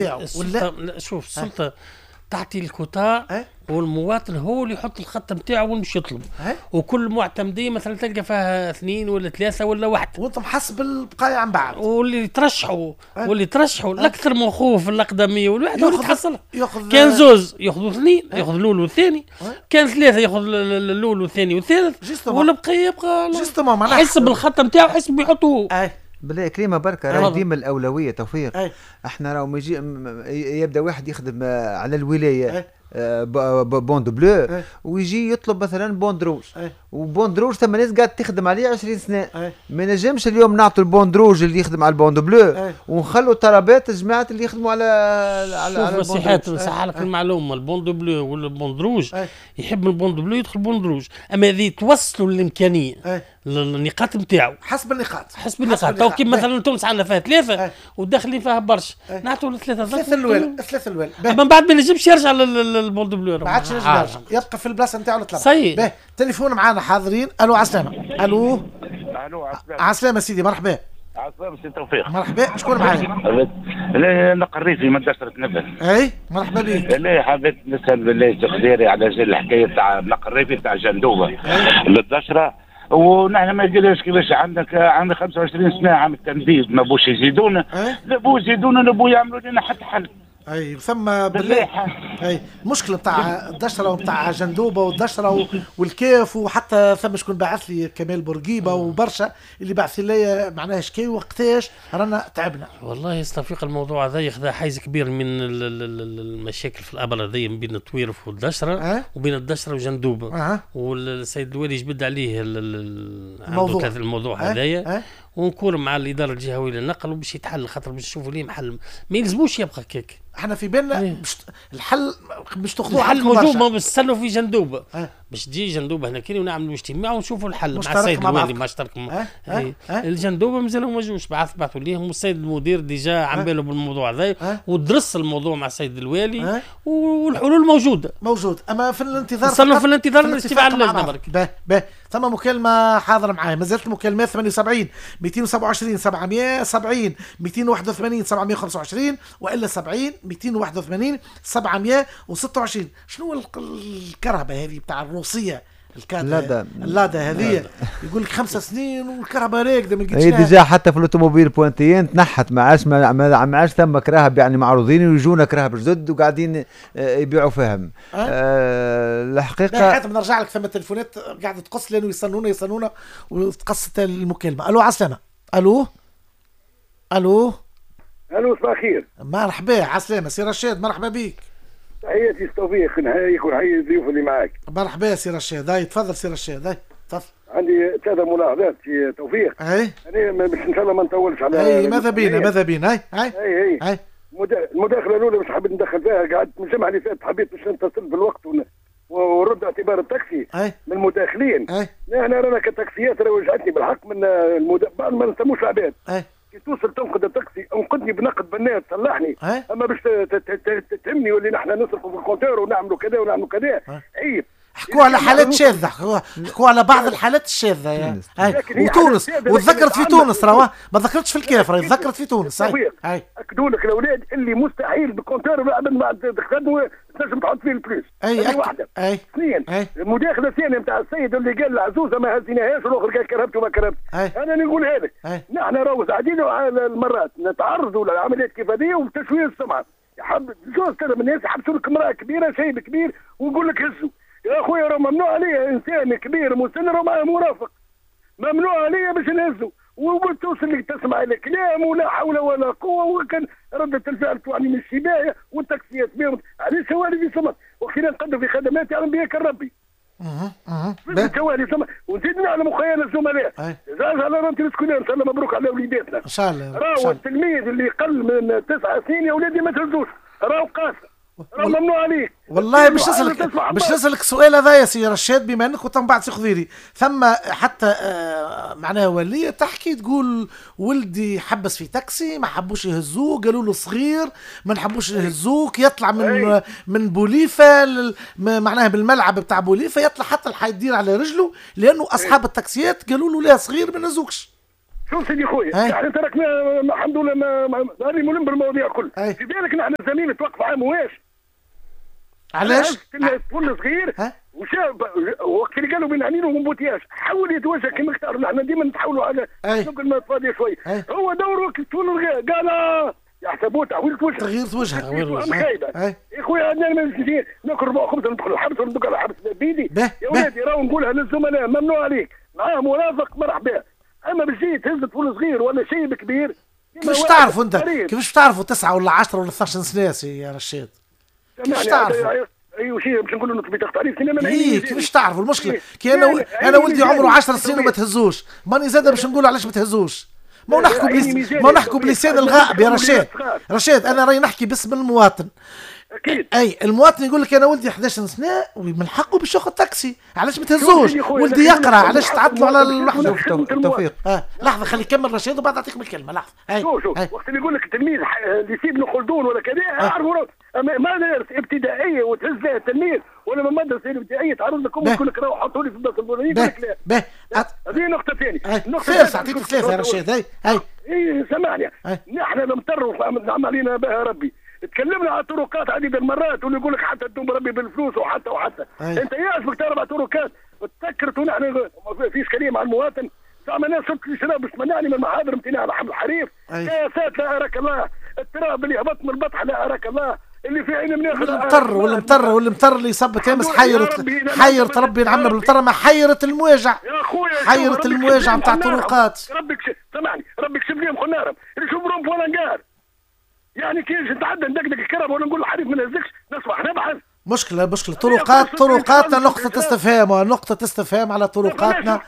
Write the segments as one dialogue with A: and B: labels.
A: نتاعو
B: ولا شوف السلطه تعطي الكوتا والمواطن هو اللي يحط الخط نتاعو ومش يطلب وكل معتمديه مثلا تلقى فيها 2 ولا 3 ولا 1
A: وانت محسب البقايا عن بعض
B: واللي ترشحوا الاكثر مخوف الاقدميه والواحد هو اللي تحصل كان زوز ياخذوا 2 ياخذ الاول والثاني كان 3 ياخذ الاول والثاني والثالث والبقيه يبقى حسب الخط نتاعو حسب يحطوه
C: بالله كريمه بركه راهي ديما الاولويه توفيق. احنا راهو يبدا واحد يخدم على الولايه بوند بلو ويجي يطلب مثلا بوند روج وبوند روج ثم ناس قاعد تخدم عليه 20 سنه. ما نجمش اليوم نعطوا البوند روج اللي يخدم على البوند بلو ونخلوا طلبات الجماعه اللي يخدموا على
B: البوند. صح لك المعلومه البوند بلو ولا البوند روج يحب البوند بلو يدخل بوند روج، اما هذه توصلوا الامكانيه النقاط نتاعو
A: حسب النقاط
B: تو كيف مثلا تونس عندنا فيها 3 وداخلين فيها برشا نعطوا
A: الثلاثه الاول
B: من بعد ما ينجمش يرجع للبولد بلو
A: ما عادش يرجع يبقى في البلاصه نتاعو الطلب. صحيح. تليفون معانا حاضرين. الو عسلامه. الو عسلامه سيدي مرحبا.
D: عسلامة سي توفيق.
A: مرحبا شكون معايا؟
D: لا نقريفي من دشرة نبل.
A: اي مرحبا بك.
D: لا حبيت نسال بالله تقديري على الحكايه تاع نقريفي تاع جندوبه للدشره ونحن ما قلناش كيفاش عندك 25 سنه عام التمديد ما بوش يزيدونا نبو يزيدونا نبو يعملوا لنا حتى حل.
A: اي ثم بالله اي المشكله بتاع الدشره وبتاع جندوبه والدشره والكيف وحتى ثم شكون بعث لي كمال بورقيبه وبرشا اللي بعث لي معناها شكي وقتاش رانا تعبنا.
B: والله يستفيق الموضوع هذا ياخذ حيز كبير من المشاكل في الابر هذه بين الطويرف والدشره وبين الدشره وجندوبه والسيد الوالي جبد عليه الموضوع هذايا ونكون مع الاداره الجهويه للنقل وباش يتحل خاطر باش نشوفوا ليه محل ما يلزموش يبقى كيك.
A: احنا في بالنا الحل باش تاخذوه
B: الحل موجود ما بنستنوا في جندوبه باش تجي جندوبه هنا كي ونعملوا اجتماع ونشوفوا الحل مع السيد الوالي ما اشترك الجندوبه مازالوا ما جوش بعثوا ليهم والسيد المدير ديجا عم باله بالموضوع هذا ودرس الموضوع مع السيد الوالي والحلول موجود اما في الانتظار
A: في
B: الانتظار استيفاء اللجنه برك.
A: ثم مكالمه حاضره معايا ما زالت المكالمات 78 227 770 281 725 والا 70 281 726. شنو الكرهبه هذه بتاع الروسيه اللادا هذه يقول لك 5 سنين والكهرباء راكده ما لقيتش.
C: هي ديجا حتى في الاوتوموبيل بوانتيين تنحت ما عادش ثم كراهب يعني معروضين ويجونا كراهب جدد وقاعدين يبيعوا فيهم. الحقيقه
A: حتى بنرجع لك ثم التليفونات قاعده تقص لانه يستنونا وتقصت المكالمه. الو عسلامه. الو
E: صباح الخير.
A: مرحبا عسلامه سي رشاد مرحبا بك.
E: تحياتي توفيق نهايك ونحيي الضيوف اللي معاك.
A: مرحبا سي رشاد. هاي تفضل سي رشاد. تفضل.
E: عندي 3 ملاحظات سي توفيق. انا باش ان شاء الله ما نطولش على
A: ماذا بينا هاي
E: المداخله الاولى مش حابب ندخل فيها قاعد من الجمعه اللي فاتت حبيت باش نتصل بالوقت ورد اعتبار التاكسي من المداخلين. احنا رانا كتاكسيات راه وجعتني بالحق من بعد ما نسموش العباد كي توصل تنقذ التاكسي انقذني بنقد بنات تصلحني اما باش تهمني واللي نحن نصرفوا في الكونتور ونعملوا كذا عيب.
A: حكوا على حالات شاذة حكوا على بعض الحالات الشاذة يعني. وتونس وتذكرت في تونس ما ذكرتش في الكيف ذكرت في تونس.
E: اكدوا لك الاولاد اللي مستحيل بالكونتور ما تخدموا تنجم تحط فيه الفلوس. واحده. اثنين المداخله الثانيه نتاع السيد اللي قال العزوزه ما هزيناهاش والاخر قال كرهبت وما كرهبت. انا نقول هذا نحن راهو قاعدين المرات نتعرضوا لعمليات كيف هذه وتشويه السمعه. يحب زوج كذا من الناس يحبسوا لك امراه كبيره شيب كبير ويقول لك هزوا يا اخويا راه ممنوع عليه انسان كبير مسن راه معاه مرافق ممنوع عليه باش نهزوا وتوصل لك تسمع الكلام ولا حول ولا قوه وكان رده الفعل توعني من الشبايه والتاكسيات بهم علاش هوالي في صمت وخلينا نقدم في خدمات يعلم بها كالربي. هوالي صمت ونزيد نعلم خيال الزملاء زاد على رانتي السكولير ان شاء الله مبروك على وليداتنا
A: ان شاء الله.
E: راهو التلميذ اللي قل من 9 سنين يا ولادي ما تهزوش راهو قاسي ممنوع عليك.
A: والله مش نسألك السؤال هذا يا سي رشاد بما انك كنت من بعد سي خضيري ثم حتى معناها ولية تحكي تقول ولدي حبس في تاكسي ما حبوش يهزوه قالوا له صغير ما نحبوش يهزوك يطلع من بوليفه معناها بالملعب بتاع بوليفه يطلع حتى يدير على رجله لانه اصحاب التاكسيات قالوا له لا صغير ما نهزوكش.
E: شوف سيدي خويا احنا تركنا الحمد لله هذه ملم بالمواضيع كلها. في بالك نحن الزميل توقف عام واش؟
A: علاش؟
E: طفل صغير وشاب وقت اللي قالوا بين عنين ومبوتياش حاول يتوجه كما اختار. نحن ديما نحاولوا على نقول ما فاضي شوي. هو دوره وقت الطفل قال يحسبوه تغيير وجه.
A: تغيير وجه.
E: خايبه. يا خويا عندنا ناكل ربع خبز ندخل الحبس وندق على حبس بيدي. يا ولادي راهو نقولها للزملاء ممنوع عليك معاه مرافق مرحبا. اما باش تجي تهز طفل صغير ولا شيب كبير
A: كيفاش تعرفوا انت؟ كيفاش تعرفوا 9 ولا 10 ولا 12 سنه يا رشيد؟ كيفاش تعرفوا؟
E: ايوه شيء باش نقول له نطبي تحت عليه
A: كيفاش تعرفوا المشكله؟ كي انا ولدي عمره 10 سنين وما تهزوش، ماني زاد باش نقول علاش ما تهزوش. ما نحكوا بلسان الغائب يا رشيد انا راي نحكي باسم المواطن.
E: اكيد
A: المواطن يقول لك انا ولدي 11 سنه ومن حقه باش ياخذ تاكسي، علاش ما تهزوش؟ ولدي يقرا، علاش تعطلوا على اللحظه؟
C: توفيق
A: لحظه خلي يكمل رشيد وبعد اعطيكم الكلمه. لحظه
E: شوف وقت اللي يقول لك التلميذ اللي يسيب ابن خلدون ولا كذا اعرفوا مدارس ابتدائيه وتهز لها التلميذ ولا من مدرسه ابتدائيه تعرض لكم ويقول لك راهو حطوا لي في الدرس الفلاني يقول لك لا. هذه نقطه ثانيه.
A: النقطه الثالثه اعطيك ثلاثه يا رشيد.
E: اي سامعني نحن نمطروا نعم علينا بها ربي. تكلمنا على طرقات عديد المرات واللي يقول لك حتى تدوم ربي بالفلوس وحتى انت يعجبك تربع طرقات وتذكرت ونحن ما فيش اشكاليه مع المواطن. زعما ناس صرت لي شراب باش تمنعني من المحاضر امتناع على حمل الحرير. كاسات لا اراك الله، التراب اللي هبط من البطحه لا اراك الله، اللي في عين مناخ
A: والمطر اللي صبت امس حيرت ربي نعمنا بالمطر ما حيرت المواجع
E: يا خويا
A: حيرت المواجع نتاع الطرقات.
E: ربك سامعني ربك شوف ليهم خنارم اللي شوفهم فولا نقار يعني كيفاش نتعدى ندقدق الكرب ولا نقول الحديث ما نهزكش نصبح نبحث.
A: مشكلة طرقاتنا نقطة استفهام على طرقاتنا.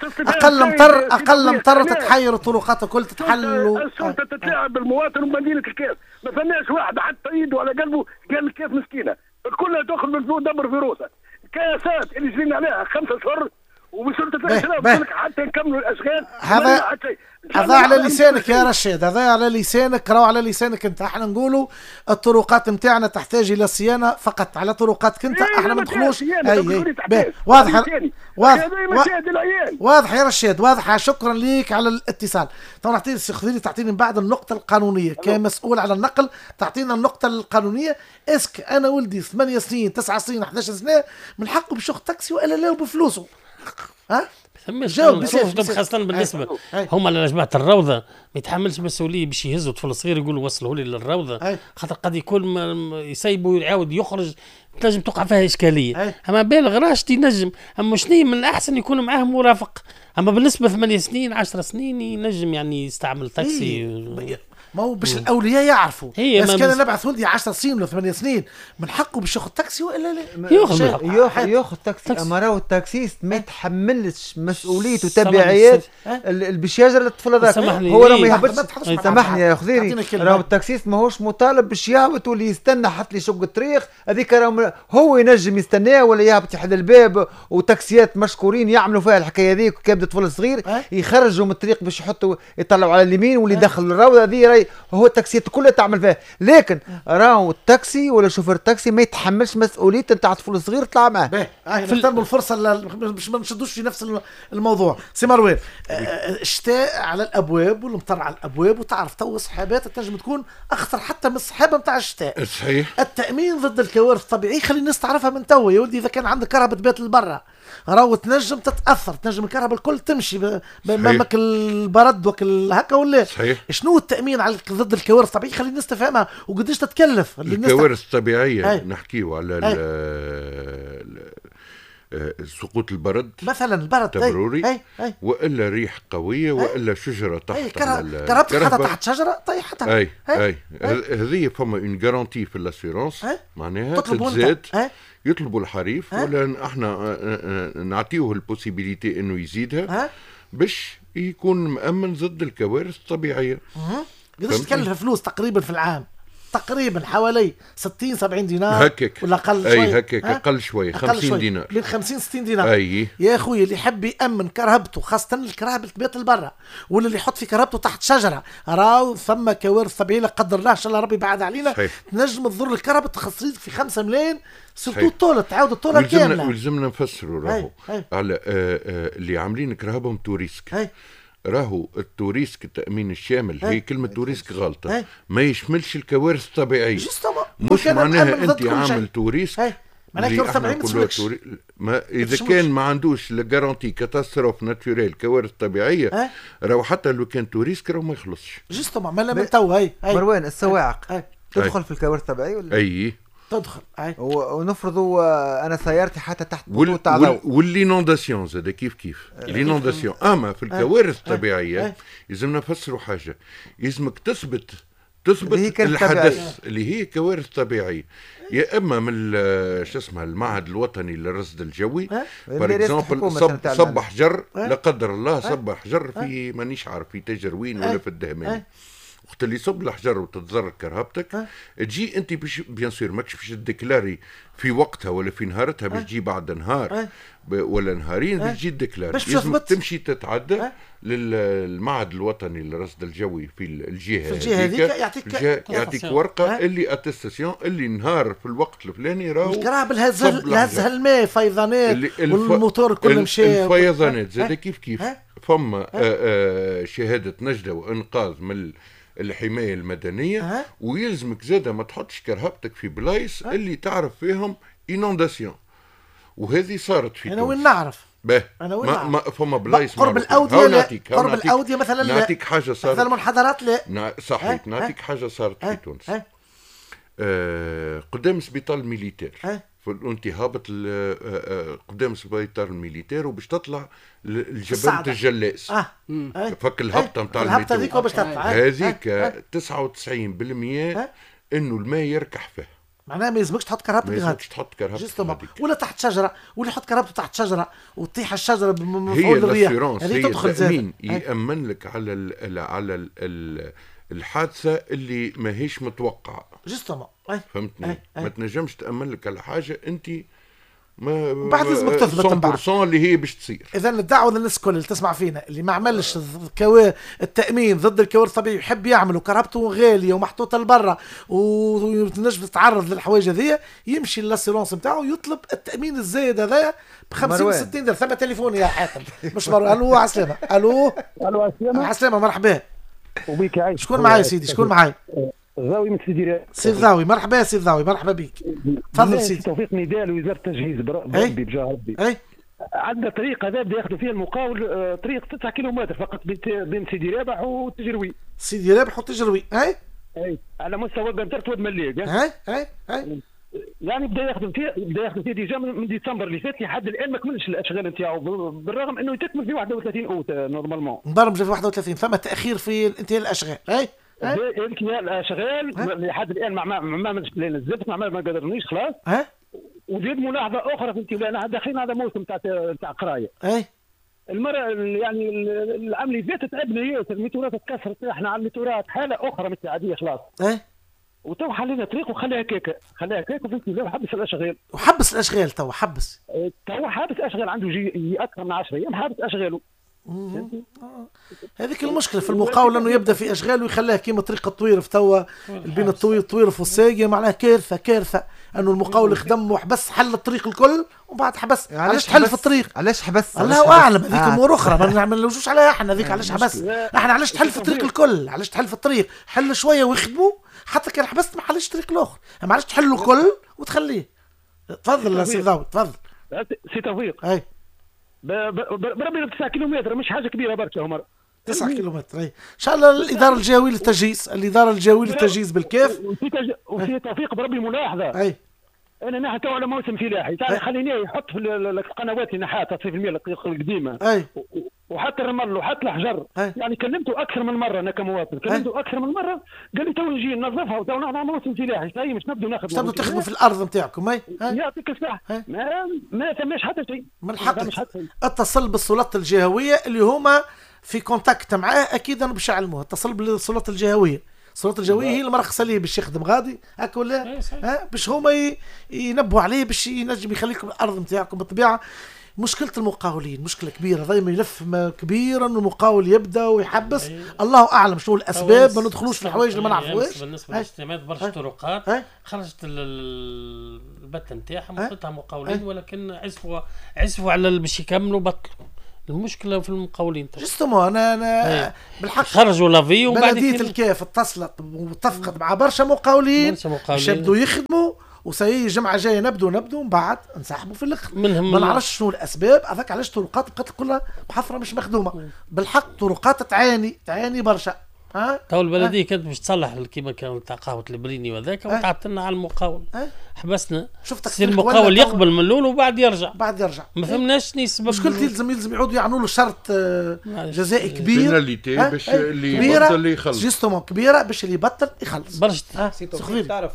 A: أقل مطر تتحير الطرقات الكل تتحل.
E: الشرطة تتلاعب بالمواطن ومدينة الكاس ما فناش واحد حتى ايده على قلبه قال الكاس مسكينة كلها تاخذ من فوق دبر في روسها. كاسات اللي جرينا عليها 5 اشهر وبشرطة الشباب حتى نكملوا الاشغال.
A: هذا على لسانك يا رشيد، هذا على لسانك، راهو على لسانك انت. احنا نقولوا الطرقات نتاعنا تحتاج الى صيانه فقط على طرقاتك انت. احنا ما ندخلوش. واضح يا رشيد، واضح. شكرا ليك على الاتصال. طبعا اعطيني تعطيني من بعد النقطه القانونيه كمسؤول على النقل، تعطينا النقطه القانونيه. اسك انا ولدي 8 سنين 9 سنين 11 سنه من حقه باش ياخذ تاكسي والا لا بفلوسه؟
B: جاوب خاصة بالنسبة هما لجماعة الروضة ما يتحملش مسؤولية باش يهزوا طفل صغير يقولوا وصلوا لي للروضة، خاطر قد يكون يسيبوا يعاود يخرج تنجم توقع فيها إشكالية. أما بالغ راشد ينجم، أما شنو من الأحسن يكون معاه مرافق. أما بالنسبة 8 سنين 10 سنين ينجم يعني يستعمل تاكسي.
A: ما هو باش الاولياء يعرفوا. بس كان نبعث ولدي 10 سنين ولا 8 سنين من حقه باش ياخذ تاكسي والا لا؟
C: ياخذ تاكسي. اما راهو التاكسيست ما يتحملش مسؤوليته وتبعيات باش يجري الطفل هذاك. هو راه ما يهبطش. سامحني يا خضيري، راهو التاكسيست ماهوش مطالب باش يهبط واللي يستنى حتى يشق الطريق هذيك. هو ينجم يستناه ولا يهبط يحل الباب. وتاكسيات مشكورين يعملوا فيها الحكايه هذيك. كيبدا طفل صغير يخرجوا من الطريق باش يحطوا يطلعوا على اليمين واللي يدخل الروضه هذه هو التاكسيات كلها تعمل فيها. لكن راهو التاكسي ولا شوفير التاكسي ما يتحملش مسؤوليه نتاع طفل صغير طلع معاه.
A: نحترموا الفرصه باش ما نشدوش في نفس الموضوع. سي مروان، الشتاء على الابواب والمطر على الابواب، وتعرف تو السحابات تنجم تكون اخطر حتى من السحابه نتاع الشتاء.
F: صحيح.
A: التامين ضد الكوارث الطبيعيه خلي الناس تعرفها من توا يا ولدي. اذا كان عندك كهرباء تبات لبرا راهو تنجم تتاثر، تنجم الكهرباء الكل تمشي بمامك البرد وكل هكا ولا.
F: صحيح.
A: شنو التامين على ضد الكوارث الطبيعيه؟ خلي الناس تفهمها وقديش تتكلف.
F: الكوارث الطبيعيه نحكيو على سقوط البرد
A: مثلا، البرد
F: ضروري، والا ريح قويه والا شجره تحت
A: كهربتك حتى تحت شجره طيحتها.
F: هذه فما اون غارونتي في الاسيرونس معناها تتزاد. يطلبوا الحريف ولا احنا نعطيوه البوسيبيليتي انه يزيدها باش يكون مأمن ضد الكوارث الطبيعيه.
A: قداش تكلف فلوس تقريبا في العام؟ تقريبا حوالي 60-70 دينار
F: هكك
A: ولا اقل شوي.
F: هكك اقل شوي 50 دينار
A: من 50-60 دينار. يا اخوي اللي يحب يامن كرهبته، خاصه الكرهبه البيت البرا، ولا اللي يحط في كرهبته تحت شجره، راهو ثم كوارث طبيعيه لا قدر الله ان شاء الله ربي بعد علينا. تنجم تضر الكرهبه تخسريك في 5 ملايين سورتو الطولة تعاود الطولة كامله.
F: ولزمنا نفسروا راهو على اللي عاملين كرهبهم توريسك. راهو التوريسك التأمين الشامل هي كلمة توريسك غلطة، ما يشملش الكوارث الطبيعية. مش معناها أنت عامل توريسك إذا كان ما عندوش الجارانتي كاتاستروف ناتوريل كوارث طبيعية راهو حتى لو كان توريسك راهو ما يخلصش.
A: جوستومون ما من تو هاي
C: مروان السواق تدخل في الكوارث الطبيعية ولا؟
F: أي
A: تدخل
C: ونفرضوا انا سيارتي حتى تحت خطوط تاع ضوء
F: واللينونداسيون زاد كيف اللينونداسيون. اما في الكوارث الطبيعيه لازمنا نفسروا حاجه، لازمك تثبت الحدث اللي هي كوارث طبيعيه، يا اما من شو اسمه المعهد الوطني للرصد الجوي بار اكزومبل صب حجر لا قدر الله صب حجر في مانيش عارف في تجروين ولا في الدهماني، وقت اللي يصب الحجر وتتضرر كرهبتك تجي انت بيان سور ماكش باش تديكلاري في وقتها ولا في نهارتها، باش تجي بعد نهار ولا نهارين باش تجي تديكلاري. لازم تمشي تتعدى للمعهد الوطني للرصد الجوي في الجهه هذيك يعطيك ورقه اللي اتستاسيون اللي نهار في الوقت الفلاني راهو
A: الكراب الهزها الماء فيضانات والموتور كله مشى
F: الفيضانات زاد كيف فما شهاده نجده وانقاذ من الحماية المدنية ويلزمك زادة ما تحطش كرهبتك في بلايص اللي تعرف فيهم إنونداسيون، وهذه صارت في
A: أنا وين نعرف
F: ما فما بلايص
A: قرب الأودية قرب الأودية مثلا
F: نعطيك حاجة صارت
A: مثلا منحدرات لا
F: صحيح نعطيك حاجة صارت في تونس قدام سبيطار الميليتير وانت هابط قدام سبيطار الميليتير وباش تطلع الجبل الجلاس فك الهبطه نتاع
A: الهبطه هذيك باش تطلع
F: هذيك 99% انه الماء يركح فيه،
A: معناها ما يلزمكش تحط كرهبتك
F: ما يلزمكش تحط كرهبتك
A: ولا تحت شجره ولا يحط كرهبته تحت شجره وتطيح الشجره
F: بمفعول الرياح. هي التأمين يأمن لك على الحادثه اللي ماهيش متوقعه
A: جوستومون
F: فهمتني. ما تنجمش تأمن لك على حاجه انت ما
A: بعد لازمك تثبت
F: 100% اللي هي باش تصير.
A: اذا الدعوه للناس الكل اللي تسمع فينا اللي ما عملش التامين ضد الكوارث الطبيعيه يحب يعمل وكرهبته غاليه ومحطوطه لبرا وتنجم تتعرض للحوايج هذيا يمشي للاسيرونس نتاعو يطلب التامين الزايد هذايا ب 50 60 درهم. ثم تليفون يا حاتم مش مروان. الو عسلامه. الو عسلامه مرحبا
E: وبيك عايش.
A: شكون معايا سيدي؟ شكون معايا؟
E: ضاوي من سيدي رياض.
A: سيد ضاوي مرحبا. سيد ضاوي مرحبا بك. تفضل سيدي.
E: توفيق نداء لوزاره التجهيز بربي بجاه ربي. عندنا طريق هذا بدا ياخذوا فيه المقاول طريق 9 كيلومتر فقط بين سيدي رابح وتجروي.
A: سيدي رابح وتجروي اي
E: على مستوى بنترت ود مليق.
A: اي
E: يعني بدا يخدم فيه ديجا من ديسمبر اللي فات لحد الان ما كملش الاشغال نتاعو بالرغم انه يتكمل في 31 اوت نورمالمون.
A: مبرمج في 31 فما تاخير في انتهاء الاشغال.
E: انتهاء الاشغال لحد الان ما نزلت ما قدرنيش خلاص. وزيد ملاحظه اخرى في لان داخلين هذا موسم تاع قرايه. المرة يعني العام اللي فات تعبنا ياسر الميتورات تكسرت. احنا على الميتورات حاله اخرى مش عاديه خلاص. وتو حلينا طريق وخليها كيكه فهمت ليه وحبس الاشغال تو حبس اشغال عنده جي اكثر من 10 ايام حابس اشغاله.
A: هذيك المشكله في المقاول انه يبدا في اشغال ويخليها كيما طريق الطويرف توا بين الطويرف والساقيه معناها كارثه انه المقاول خدم وحبس حل الطريق الكل وبعد حبس. علاش تحل في الطريق؟
C: علاش حبس؟
A: الله اعلم. هذيك امور اخرى ما نعملوش عليها احنا. هذيك علاش حبس؟ احنا علاش تحل في الطريق الكل؟ علاش تحل في الطريق؟ حل شويه ويخدموا حتى كان حبست ما حلش الطريق الاخر. ما علاش تحلوا الكل وتخليه. تفضل سي ضاوي تفضل.
E: سي توفيق بربي 9 كيلومتر مش حاجه كبيره برشا عمر.
A: 9 كيلومتر ان شاء الله. الاداره الجويه للتجهيز بالكيف
E: وفي توفيق بربي ملاحظه. انا نحن تو على موسم فلاحي خليني يحط في القنوات نحات تصفيف المياه القديمه وحتى الرمل وحتى الحجر. يعني كلمته اكثر من مره انا كمواطن اكثر من مره قال لي تو نجي ننظفها وتو نحن موسم فلاحي هي مش نبدو ناخذ
A: تبدو تخدموا في الارض نتاعكم.
E: يعطيك الصحه. ما ثماش حتى شيء
A: من حقك اتصل بالسلطات الجهويه اللي هما في كونتاكت معاه اكيد باش يعلموه. اتصل بالسلطات الجهويه. السلطات الجويه هي المرخصه ليه باش يخدم غادي هكا ولا باش هما ينبهوا عليه باش ينجم يخليكم الارض نتاعكم. بالطبيعه مشكله المقاولين مشكله كبيره دائما يلف كبيره انه المقاول يبدا ويحبس. الله اعلم شنو الاسباب ما ندخلوش في الحوايج اللي ما نعرفوهاش.
B: بالنسبه للاجتماعات برشا طرقات خرجت البته نتاعهم وقتها مقاولين ولكن عزفوا على باش يكملوا بطلوا المشكله في المقاولين
A: جستمو انا
B: بالحق خرجوا لافي وبعد
A: بلديه الكاف اتصلت واتفقت مع برشا مقاولين باش يبدوا يخدموا وسي الجمعه جايه نبدو من بعد نسحبوا في الاخر. ما نعرفش شنو الاسباب هذاك علاش طرقات بقت كلها محفره مش مخدومه. بالحق طرقات تعاني برشا.
B: تو البلديه كانت باش تصلح كيما كان تاع قهوه البريني وذاك وتعبت لنا على المقاول. حبسنا شفتك المقاول يقبل من الاول وبعد يرجع ما فهمناش شنو السبب.
A: مشكلة يلزم يعودوا يعملوا له شرط جزائي كبير
F: بيناليتي باش اللي يبطل يخلص
A: جيستومون كبيره باش اللي يبطل يخلص
B: برشا.
G: تعرف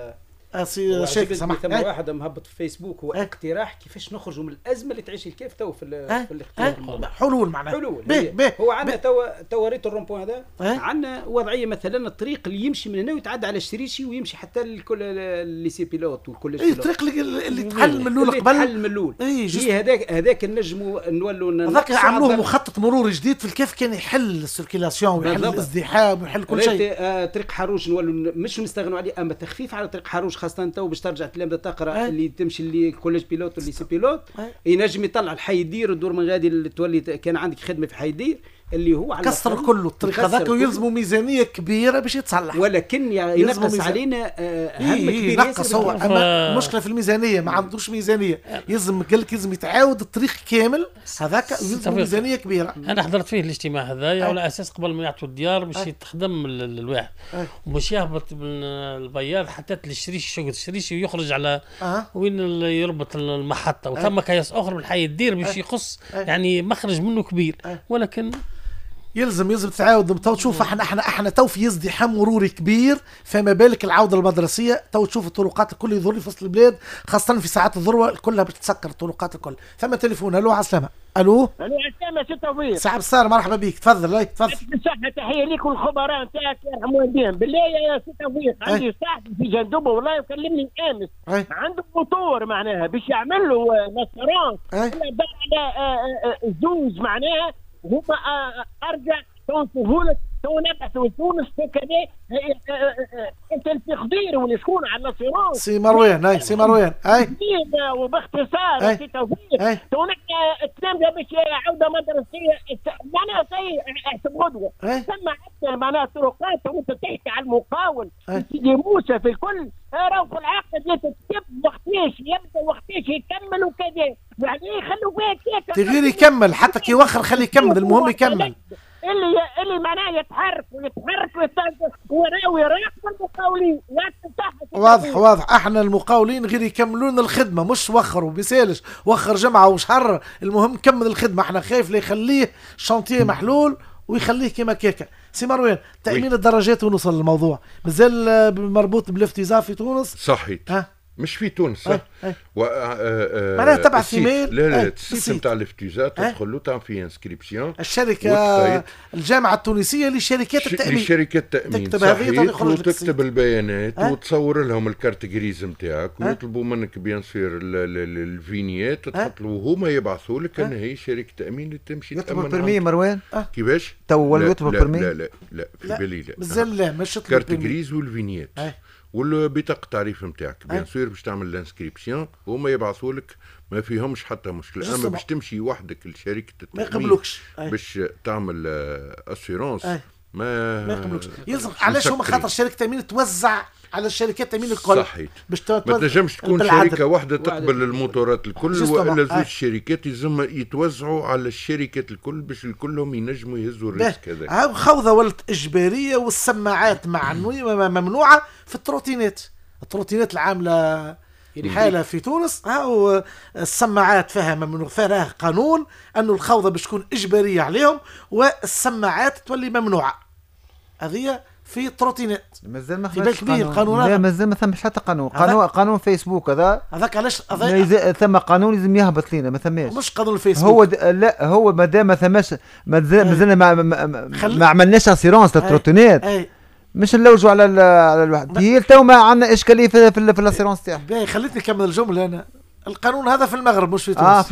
A: شيخ سمح
G: ثم واحد مهبط في فيسبوك هو اقتراح كيفاش نخرجوا من الازمه اللي تعيش الكيف تو في الاختيار.
A: حلول معناها
G: حلول هو عندنا تو ريت الرومبوان هذا عندنا وضعيه مثلا الطريق اللي يمشي من هنا ويتعدى على الشريشي ويمشي حتى الكل اللي سي بيلوت وكل
A: الطريق اللي تحل من الاول قبل
G: تحل من الاول هذاك نجموا نولوا
A: هذاك عملوه مخطط مروري جديد في الكيف كان يحل السيركيلاسيون ويحل الازدحام ويحل كل شيء.
G: طريق حروش نولوا مش نستغنوا عليه اما تخفيف على طريق حروش خاصه تو باش ترجع التلامذه تقرا اللي تمشي اللي كوليج بيلوت واللي سي بيلوت ينجم يطلع الحيدير الدور من غادي اللي تولي كان عندك خدمه في حيدير اللي هو على
A: كسر كله الطريق هذاك ويلزموا ميزانيه كبيره باش يتصلح
G: ولكن ينقص علينا هم كبير
A: ينقص هو اما المشكله في الميزانيه ما عندوش ميزانيه يلزم قال لك لازم يتعاود الطريق كامل هذاك يلزم ميزانيه كبيره.
B: انا حضرت فيه الاجتماع هذايا على اساس قبل ما يعطوا الديار باش يتخدم الواحد ومش يهبط من البياض حتى للشريش شغل الشريش ويخرج على وين يربط المحطه وثم كياس اخر بالحي الدير باش يخص يعني مخرج منه كبير ولكن
A: يلزم تعاود تو تشوف احنا تو في ازدحام مروري كبير فما بالك العوده المدرسيه تو تشوف الطرقات الكل يظهر في وسط البلاد خاصه في ساعات الذروه كلها بتتسكر الطرقات الكل. ثم تليفون. الو عسلامه. الو
H: عسلامه سي توفيق
A: سعد الصار مرحبا بك تفضل تفضل.
H: بالصحه تحيه ليك والخبراء نتاعك يرحم والديهم. بالله يا سي توفيق عندي صاحبي في جندوبه والله يكلمني امس عنده موتور معناها باش يعمل له مسران على زوج معناها هما ارجع توصفوا تو نبعثوا تونس كذا انت التقدير واللي شكون على الصراط
A: سي مروان سي مروان
H: وباختصار سي توفيق تو التلامذه باش عوده مدرسيه معناها احسب غدوه ثم حتى معناها طرقات وانت تحكي على المقاول سيدي موسى في الكل راهو في العقد يتكتب وقتاش يبدا وقتاش يكمل وكذا يعني يخلوا فيها كيف
A: تغير يكمل حتى كي يوخر خليه يكمل المهم يكمل
H: اللي معناه يتحرك ويراقب المقاولين.
A: واضح احنا المقاولين غير يكملون الخدمه مش وخروا بيسالش وخر جمعه وشهر المهم كمل الخدمه. احنا خايف لا يخليه شانتيه محلول ويخليه كيما كيكا. سي مروان تامين الدرجات ونوصل للموضوع مازال مربوط بالافتزاف في تونس
F: صحيت مش في تونس صح
A: معناها تبع ايميل
F: لا السيستم تاع الافتزاز تدخل له تعمل فيه انسكريبسيون
A: الشركه الجامعه التونسيه لشركات التامين
F: تكتب هذه وتكتب البيانات وتصور لهم الكارت جريز نتاعك ويطلبوا منك بيان سور الفينيات تحط له هما يبعثوا لك ان هي شركه تامين اللي تمشي
C: يطلبوا البرمي مروان
F: كيفاش
C: تو ولا يطلبوا البرمي
F: لا في بالي لا
A: مازال لا مش
F: كارت جريز والفينيات والبطاقه التعريف نتاعك بيان سور باش تعمل الانسكريبسيون وهما يبعثوا لك ما فيهمش حتى مشكله. اما باش تمشي وحدك لشركه
A: التامين ما يقبلوكش
F: باش تعمل اسيرونس
A: ما يقبلوكش. يلزم علاش هما خاطر شركه التامين توزع على الشركات التامين الكل
F: صحيح ما تنجمش تكون شركه واحده تقبل الموتورات الكل والا زوج شركات يلزم يتوزعوا على الشركات الكل باش الكلهم ينجموا يهزوا الريسك هذا.
A: خوذه ولت اجباريه والسماعات ممنوعه في التروتينات العامله حالة في تونس السماعات فيها ممنوع فيها قانون انه الخوذه باش تكون اجباريه عليهم والسماعات تولي ممنوعه. هذه في التروتينات
C: مازال ما
A: في كبير قانون
C: لا مازال ما ثمش حتى قانون فيسبوك
A: هذاك علاش
C: ثم قانون لازم يهبط لينا ما ثماش
A: مش قانون الفيسبوك
C: لا هو مادام ما ثماش مازال ما عملناش اسيرونس للتروتينات مش نلوجوا على الواحد هي تو ما عندنا اشكاليه في الاسيرونس تاعها.
A: باهي خليتني نكمل الجمله. انا القانون هذا في المغرب مش في تونس.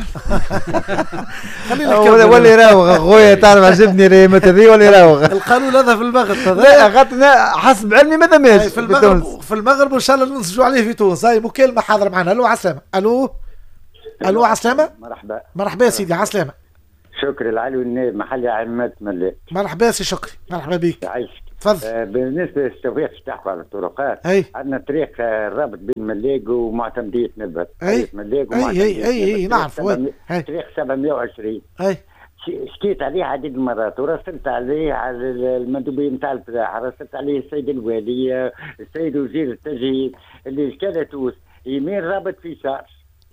C: خلينا نكمل ولا يراوغ خويا تعرف عجبني ريمه هذه ولا يراوغ
A: القانون هذا في المغرب
C: لا غاتنا حسب علمي ما ثماش
A: في المغرب وان شاء الله ننسجوا عليه في تونس. هاي مكالمه حاضره معنا. الو عسلامه. الو عسلامه.
I: مرحبا
A: يا سيدي عسلامه.
I: شكري العلوي النائب محلي عماد ملاك.
A: مرحبا سي شكري، مرحبا بك.
I: يعيشك.
A: تفضل.
I: بالنسبه للتوفيق تحكوا على الطرقات، عندنا طريق الرابط بين ملاق ومعتمديه نبت.
A: ملاق ومعتمديه. اي نعرف.
I: طريق 720. شكيت عليه عديد المرات ورسلت عليه على المندوبيه نتاع الفلاحه، رسلت عليه السيد الوالي، السيد وزير التجهيز اللي كان توس يمين رابط في شارج.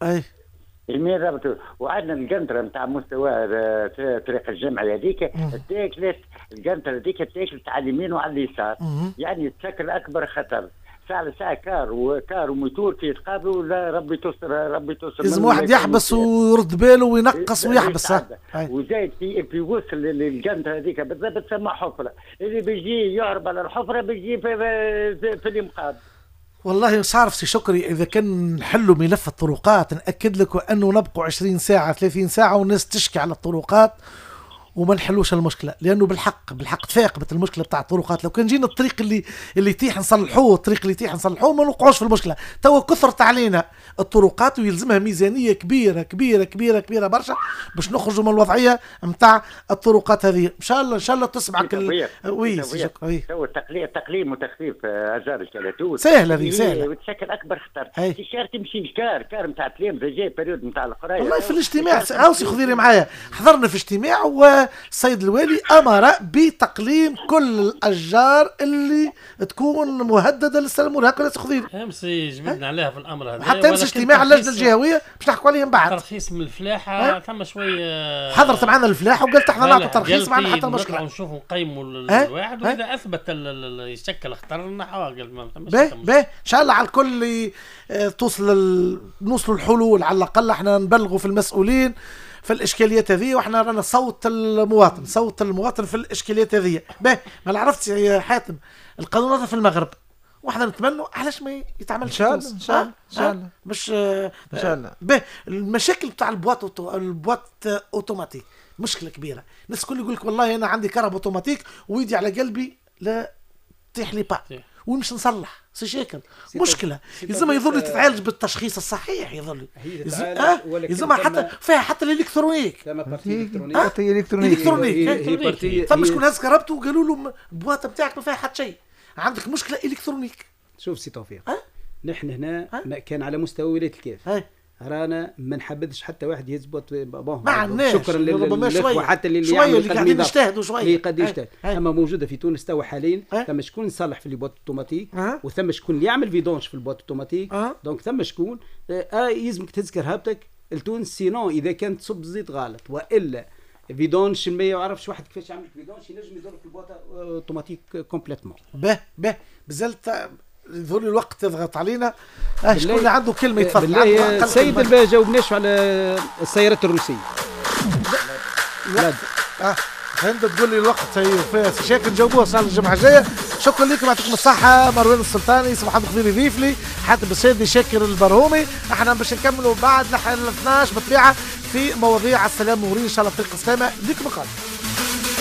I: يمين رابط، وعندنا القنطره نتاع مستوى طريق الجمعيه هذيك تاكلت، القنطره هذيك تاكلت على اليمين وعلى اليسار، يعني تشكل اكبر خطر. ساعة كار وموتور كي يتقابلوا، لا ربي تستر ربي تستر.
A: لازم واحد يحبس ويرد باله وينقص ويحبس.
I: وزايد في وصل للقنطره هذيك بالضبط تسمى حفره، اللي بيجي يهرب على الحفره بيجي في الانقاذ.
A: والله مش عارف سي شكري، اذا كان نحلوا ملف الطرقات ناكد لك انه نبقوا 20 ساعه 30 ساعه والناس تشكي على الطرقات وما نحلوش المشكله، لانه بالحق تفاقبت المشكله بتاع الطرقات. لو كان جينا الطريق اللي يتيح نصلحوه، الطريق اللي يتيح نصلحوه ما نوقعوش في المشكله. توا كثرت علينا الطرقات ويلزمها ميزانيه كبيره كبيره كبيره كبيره برشا باش نخرجوا من الوضعيه نتاع الطرقات هذه. ان شاء الله تسمعك
I: وي تقليل وتخفيف اجار الكلاتوس
A: سهله هذه سهله
I: وتشكل اكبر خطر. الشهر تمشي الكار نتاع تلامذه جاي بريود نتاع القرايه.
A: والله في الاجتماع عاوزي خذيري معايا، حضرنا في اجتماع والسيد الوالي امر بتقليم كل الاشجار اللي تكون مهدده للسلامه. هكا خذيري
B: امس جبدنا عليها في الامر هذا،
A: حتى امس اجتماع اللجنه الجهويه باش نحكوا عليه من بعد.
B: ترخيص من الفلاحه ثم شويه
A: حضرت معنا الفلاحه وقالت احنا نعطي ترخيص معنا حتى المشكله
B: نطلعوا نشوفوا نقيموا الواحد واذا اثبت يشكل خطر نحوها. قال ما
A: باهي ان شاء الله على الكل نوصلوا الحلول، على الاقل احنا نبلغوا في المسؤولين في الاشكاليات هذه، واحنا رانا صوت المواطن في الاشكاليات هذه. باهي ما عرفتش يا حاتم القانون هذا في المغرب واحنا نتمنوا علاش ما يتعملش
C: ان شاء الله
A: مش
C: ان شاء الله.
A: باهي المشاكل بتاع البواط اوتوماتيك مشكله كبيره. الناس الكل يقول لك والله انا عندي كهرباء اوتوماتيك ويدي على قلبي لا تيح لي با ونمشي نصلح سي شاكل مشكله. يلزمها يظل تتعالج بالتشخيص الصحيح، يظل يلزمها حتى الالكترونيك. ثم شكون هز كهربته وقالوا له البواطه بتاعك ما فيها حتى شيء، عندك مشكله الكترونيك.
G: شوف سي توفيق، نحن هنا كان على مستوى ولايه الكاف رانا ما نحبذش حتى واحد يثبت
A: مع الناس.
G: شكرا لله وحتى اللي
A: قاعدين يجتهدوا شويه
G: اللي قد يجتهد. اما موجوده في تونس توا حاليا ثم شكون يصلح في البواط اوتوماتيك وثم شكون اللي يعمل فيدونش في البواط اوتوماتيك. دونك ثم شكون يلزمك تهز كرهبتك لتونس، سينو اذا كانت تصب زيت غلط والا فيدونش ما يعرفش واحد كيفاش يعمل فيدونش ينجم يدور في البواط اوتوماتيك كومبليتمون.
A: بزلت يظهر لي الوقت يضغط علينا. شكون اللي عنده كلمه يتفضل.
G: السيد ما جاوبناش على السيارات الروسيه.
A: لا انت تقول لي الوقت في شكل نجاوبوها صار الجمعه الجايه. شكرا لكم، يعطيكم الصحه. مروان السلطاني، صباح الخير يضيف لي حاتم السيدي، شاكر البرهومي. احنا باش نكملوا بعد نحن 12 بالطبيعه في مواضيع السلام ورين ان شاء الله طريق السلامه لكم القادم.